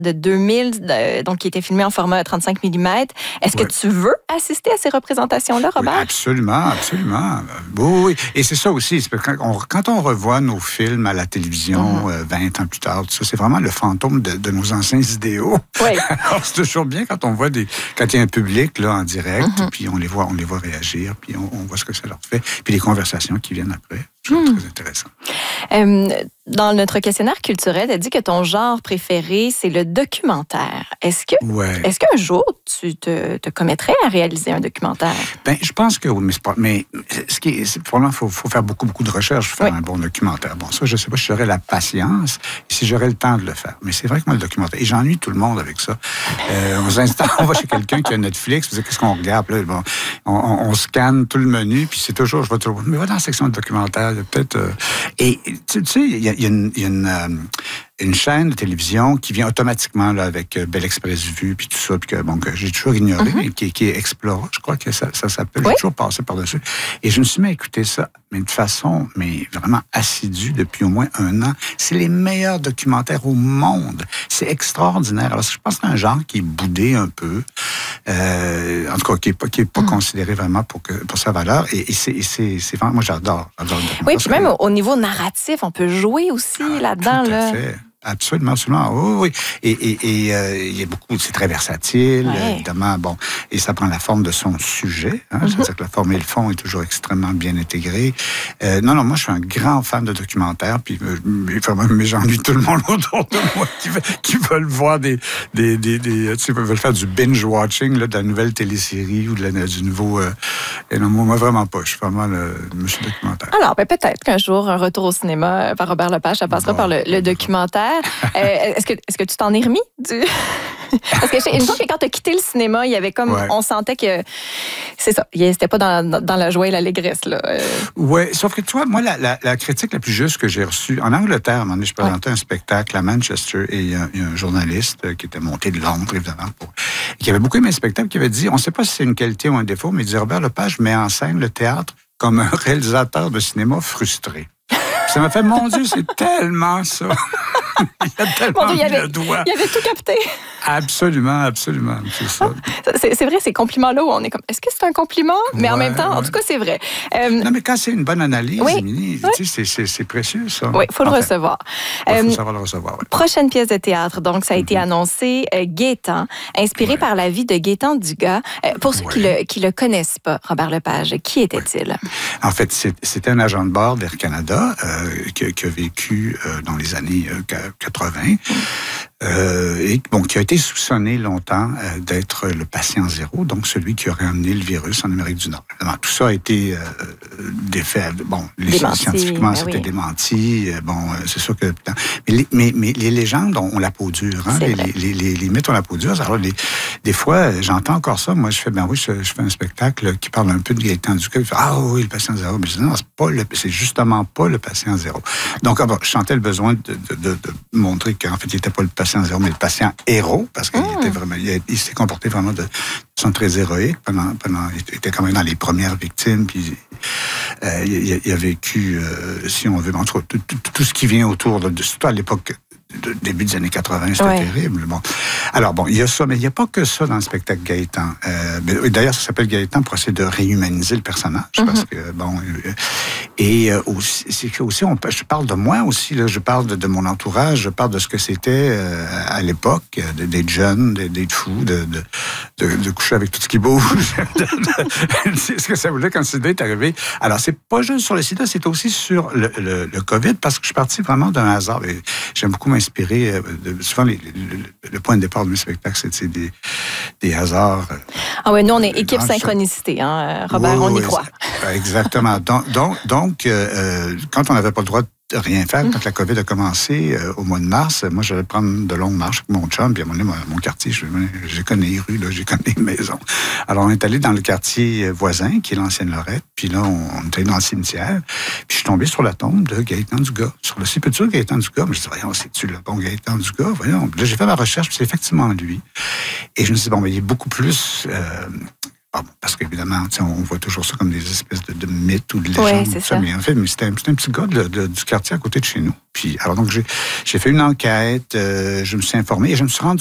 de 2000, donc qui était filmé en format 35 mm. Est-ce que tu veux assister à ces représentations-là, Robert? Oui, absolument, absolument. Oui. Et c'est ça aussi, c'est quand on revoit nos films à la télévision 20 ans plus tard, tout ça, c'est vraiment le fantôme de nos anciens idéaux. Oui. Alors, c'est toujours bien quand on voit quand il y a un public là, en direct, puis on les voit réagir, puis on voit ce que ça leur fait, puis les conversations qui viennent après. Je trouve très intéressant. Dans notre questionnaire culturel, tu as dit que ton genre préféré, c'est le documentaire. Est-ce qu'un jour, tu te commettrais à réaliser un documentaire? Ben, je pense que oui, mais probablement, il faut faire beaucoup de recherches pour faire un bon documentaire. Bon, ça, je ne sais pas si j'aurais la patience et si j'aurais le temps de le faire. Mais c'est vrai que moi, le documentaire, et j'ennuie tout le monde avec ça. On va chez quelqu'un qui a Netflix, puis qu'est-ce qu'on regarde? Là, bon, on scanne tout le menu, puis c'est toujours, mais va dans la section de documentaire, peut-être... et tu sais, il y a une chaîne de télévision qui vient automatiquement là, avec Bel Express Vue, puis tout ça, puis que j'ai toujours ignoré, qui est Explora, je crois que ça s'appelle. J'ai toujours passé par-dessus. Et je me suis mis à écouter ça, mais de façon vraiment assidue depuis au moins 1 an. C'est les meilleurs documentaires au monde. C'est extraordinaire. Alors, je pense que c'est un genre qui est boudé un peu, en tout cas, qui est pas considéré vraiment pour sa valeur. Et c'est vraiment, moi, j'adore. Oui, puis même au niveau narratif, on peut jouer aussi là-dedans. Tout à fait. Absolument. Oui. Et il y a beaucoup, c'est très versatile, évidemment. Bon, et ça prend la forme de son sujet. C'est-à-dire que la forme et le fond est toujours extrêmement bien intégrés. Non, moi, je suis un grand fan de documentaires, puis mais j'ennuie tout le monde autour de moi qui veulent voir tu sais, veulent faire du binge-watching, là, de la nouvelle télésérie ou du nouveau... et non, moi, vraiment pas. Je suis vraiment le monsieur documentaire. Alors, peut-être qu'un jour, un retour au cinéma par Robert Lepage, ça passera par le documentaire. Est-ce que tu t'en es remis Parce que une fois que quand tu as quitté le cinéma, il y avait comme... On sentait que... C'est ça. C'était pas dans la joie et l'allégresse, là. Oui, sauf que, tu vois, moi, la critique la plus juste que j'ai reçue... En Angleterre, à un moment donné, je présentais un spectacle à Manchester et il y a un journaliste qui était monté de Londres, évidemment, qui avait beaucoup aimé le spectacle, qui avait dit, on ne sait pas si c'est une qualité ou un défaut, mais il dit, Robert Lepage met en scène le théâtre comme un réalisateur de cinéma frustré. Ça m'a fait, mon Dieu, c'est tellement ça. Il a tellement mis le doigt. Il avait tout capté. Absolument, c'est ça. C'est vrai, ces compliments-là où on est comme, est-ce que c'est un compliment? Mais en même temps, en tout cas, c'est vrai. Non, mais quand c'est une bonne analyse, Émilie, tu sais, c'est précieux, ça. Oui, il faut le recevoir. Il faut savoir le recevoir, oui. Prochaine pièce de théâtre, donc, ça a été annoncé, Gaétan, inspiré par la vie de Gaétan Dugas. Pour ceux qui le connaissent pas, Robert Lepage, qui était-il? En fait, c'était un agent de bord d'Air Canada qui a vécu dans les années 80. Et qui a été soupçonné longtemps d'être le patient zéro, donc celui qui aurait amené le virus en Amérique du Nord. Évidemment, tout ça a été défait. Bon, scientifiquement, c'était démenti. C'est sûr que... Mais les légendes ont la peau dure. Hein? Les mythes ont la peau dure. Alors, des fois, j'entends encore ça. Moi, je fais un spectacle qui parle un peu de Gaétan Dugas. Ah oui, le patient zéro. Mais je dis, non, c'est justement pas le patient zéro. Donc, je sentais le besoin de montrer qu'en fait, il n'était pas le patient zéro, mais le patient héros, parce qu'il était vraiment, il s'est comporté vraiment de façon très héroïque il était quand même dans les premières victimes, puis il a vécu, si on veut, tout ce qui vient autour de surtout à l'époque début des années 80, c'était terrible. Bon. Alors, il y a ça, mais il n'y a pas que ça dans le spectacle Gaétan. D'ailleurs, ça s'appelle Gaétan pour essayer de réhumaniser le personnage, parce que, et aussi, je parle de moi aussi, là, je parle de mon entourage, je parle de ce que c'était à l'époque, d'être jeune, d'être fou, de coucher avec tout ce qui bouge. C'est ce que ça voulait quand le sida est arrivé. Alors, c'est pas juste sur le sida, c'est aussi sur le COVID, parce que je suis parti vraiment d'un hasard. Et j'aime beaucoup m'inspirer. Souvent, le point de départ de mes spectacles, c'est des hasards. Ah oui, nous, on est équipe synchronicité, hein, Robert, on y croit. Exactement. Donc, quand on n'avait pas le droit de rien faire, quand la COVID a commencé au mois de mars, moi, j'allais prendre de longues marches avec mon chum, puis à un moment donné, mon quartier, je connais les rues, je connais les maisons. Alors, on est allé dans le quartier voisin, qui est l'ancienne Lorette, puis là, on est allé dans le cimetière, puis je suis tombé sur la tombe de Gaétan Dugas, sur le sépulture de Gaétan Dugas. Je me suis dit, voyons, c'est-tu le bon Gaétan Dugas? Voyons. Puis là, j'ai fait ma recherche, puis c'est effectivement lui. Et je me suis dit, il est beaucoup plus... Parce qu'évidemment, on voit toujours ça comme des espèces de mythes ou de légendes. Oui, c'est ça. Mais en fait, c'était un petit gars du quartier à côté de chez nous. Puis, alors donc, j'ai fait une enquête, je me suis informé et je me suis rendu